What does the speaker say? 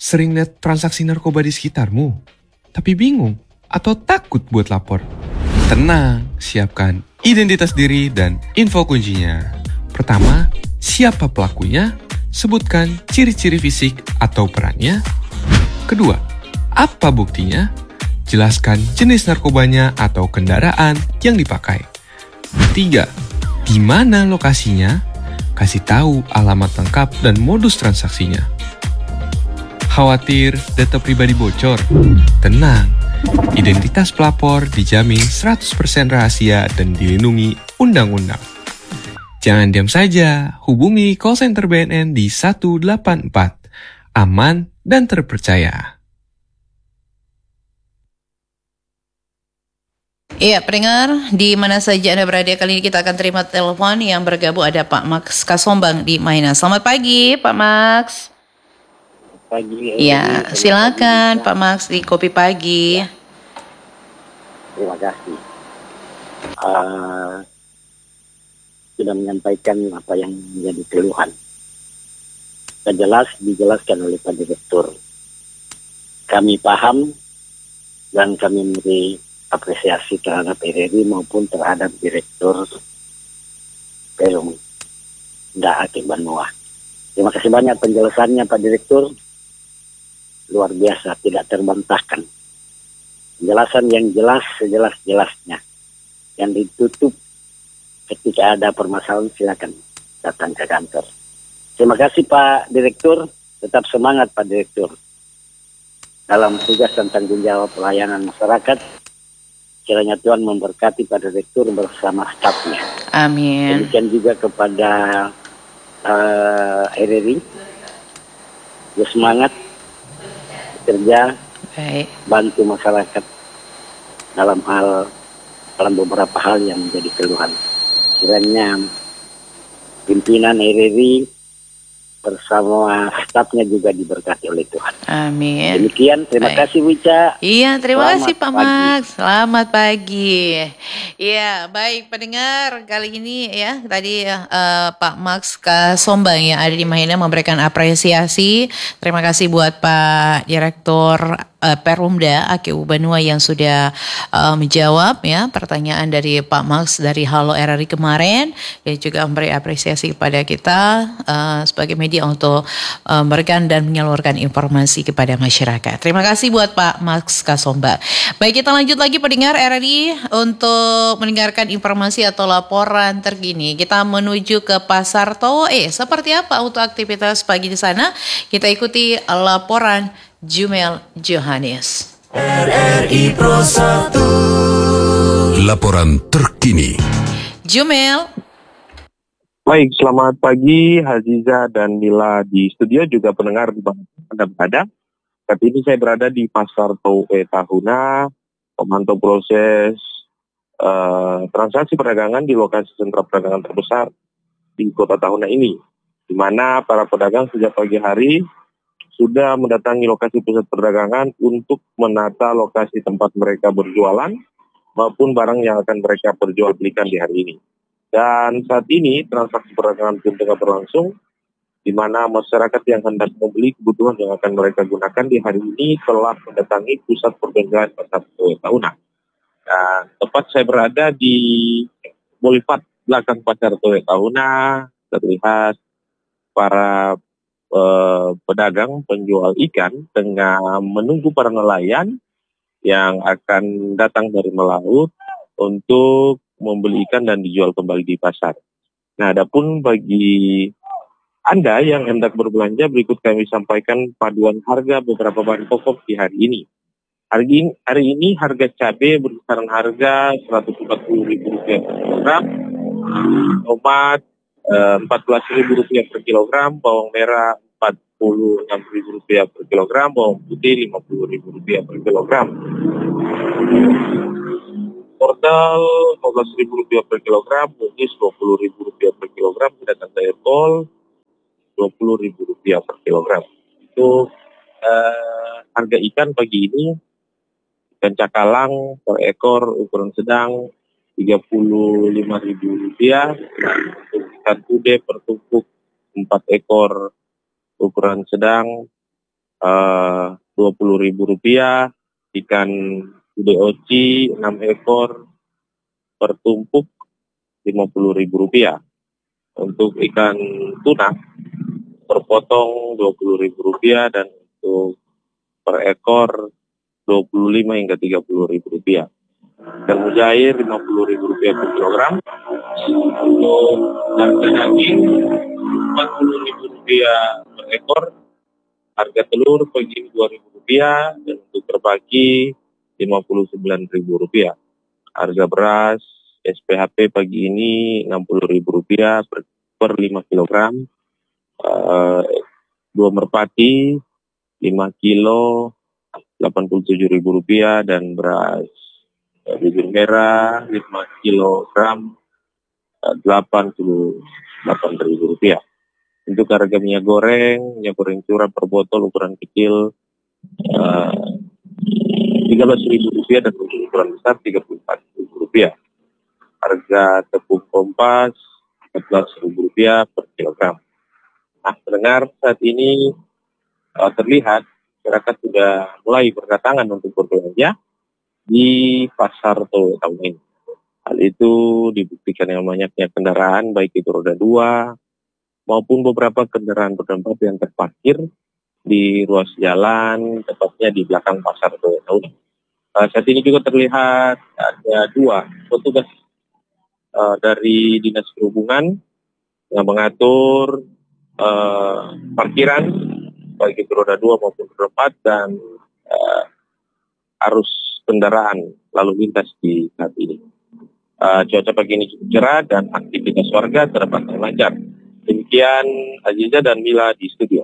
Sering lihat transaksi narkoba di sekitarmu, tapi bingung atau takut buat lapor? Tenang, siapkan identitas diri dan info kuncinya. Pertama, siapa pelakunya? Sebutkan ciri-ciri fisik atau perannya. Kedua, apa buktinya? Jelaskan jenis narkobanya atau kendaraan yang dipakai. Tiga, di mana lokasinya? Kasih tahu alamat lengkap dan modus transaksinya. Khawatir data pribadi bocor? Tenang, identitas pelapor dijamin 100% rahasia dan dilindungi undang-undang. Jangan diam saja, hubungi call center BNN di 184. Aman dan terpercaya. Iya, pendengar, di mana saja Anda berada, kali ini kita akan terima telepon yang bergabung. Ada Pak Max Kasombang di Maina. Selamat pagi, Pak Max. Pagi. Ya, silakan Pak Max di Kopi Pagi. Terima kasih. Sudah menyampaikan apa yang menjadi keluhan. Dijelaskan oleh Pak Direktur. Kami paham dan kami memberi apresiasi terhadap RRI maupun terhadap Direktur Perum Ake Banua. Terima kasih banyak penjelasannya Pak Direktur. Luar biasa, tidak terbantahkan. Penjelasan yang jelas, sejelas-jelasnya. Yang ditutup ketika ada permasalahan silakan datang ke kantor. Terima kasih Pak Direktur. Tetap semangat Pak Direktur. Dalam tugas dan tanggung jawab pelayanan masyarakat. Kiranya Tuhan memberkati Pak Direktur bersama stafnya. Amin. Demikian juga kepada RRI. Semangat kerja, Baik. bantu masyarakat dalam beberapa hal yang menjadi keluhan. Kiranya pimpinan RRI bersama stafnya juga diberkati oleh Tuhan. Amin. Demikian, terima kasih Wicca. Iya, terima kasih Pak pagi. Max. Selamat pagi. Iya, baik pendengar, kali ini ya tadi Pak Max Kasombang yang ada di Mahina memberikan apresiasi. Terima kasih buat Pak Direktur Perumda Ake Banua yang sudah menjawab ya pertanyaan dari Pak Max dari Halo RRI kemarin. Dia juga memberi apresiasi kepada kita sebagai media untuk memberikan dan menyalurkan informasi kepada masyarakat. Terima kasih buat Pak Max Kasomba. Baik, kita lanjut lagi pendengar RRI untuk mendengarkan informasi atau laporan terkini. Kita menuju ke Pasar Towo. Seperti apa untuk aktivitas pagi di sana? Kita ikuti laporan Jumel Johannes. RRI Pro 1. Laporan terkini. Jumel. Baik, selamat pagi Haziza dan Mila di studio, juga pendengar di mana Anda berada. Saat ini saya berada di Pasar Towo Tahuna, memantau proses transaksi perdagangan di lokasi sentra perdagangan terbesar di kota Tahuna ini, di mana para pedagang sejak pagi hari sudah mendatangi lokasi pusat perdagangan untuk menata lokasi tempat mereka berjualan maupun barang yang akan mereka perjualbelikan di hari ini. Dan saat ini transaksi perdagangan pun tengah berlangsung, di mana masyarakat yang hendak membeli kebutuhan yang akan mereka gunakan di hari ini telah mendatangi pusat perbelanjaan Pasar Towo Tahuna. Dan tepat saya berada di Boulevard belakang Pasar Towo Tahuna, terlihat para pedagang penjual ikan tengah menunggu para nelayan yang akan datang dari melaut untuk membeli ikan dan dijual kembali di pasar. Nah, adapun bagi Anda yang hendak berbelanja, berikut kami sampaikan paduan harga beberapa bahan pokok di hari ini. Hari ini harga cabai berkisaran harga Rp140.000 per kilogram, tomat Rp14.000 per kilogram, bawang merah Rp46.000 per kilogram, bawang putih Rp50.000 per kilogram. Wortel Rp12.000 per kilogram, buncis Rp20.000 per kilogram, sedangkan sayur kol Rp20.000 per kilogram. Itu harga ikan pagi ini. Ikan cakalang per ekor ukuran sedang Rp35.000. Ikan kude per tumpuk 4 ekor ukuran sedang Rp20.000, ikan udeoci 6 ekor per tumpuk Rp50.000. Untuk ikan tuna per potong Rp20.000 dan untuk per ekor Rp25 hingga Rp30.000. Dan mujair Rp50.000 per kilogram. Untuk harga daging Rp40.000 per ekor. Harga telur pagi Rp2.000 dan untuk terbagi Rp59.000. Harga beras SPHP pagi ini Rp60.000 per 5 kilogram. 2 merpati 5 kilo Rp87.000 dan beras bibir merah 5 kilogram Rp88.000. Untuk harga minyak goreng curah per botol ukuran kecil Rp13.000 dan untuk ukuran besar Rp34.000. Harga tepung kompas Rp14.000 per kilogram. Nah, pendengar, saat ini terlihat masyarakat sudah mulai berdatangan untuk berbelanja di pasar Towe tahun ini. Hal itu dibuktikan yang banyaknya kendaraan, baik itu roda 2 maupun beberapa kendaraan roda 4 yang terparkir di ruas jalan, tepatnya di belakang pasar Towe tahun ini. Saat ini juga terlihat ada 2 petugas dari Dinas Perhubungan yang mengatur parkiran baik itu roda 2 maupun roda 4 dan arus kendaraan lalu lintas di saat ini. Cuaca pagi ini cukup cerah dan aktivitas warga terpantau lancar. Demikian Aziza dan Mila di studio.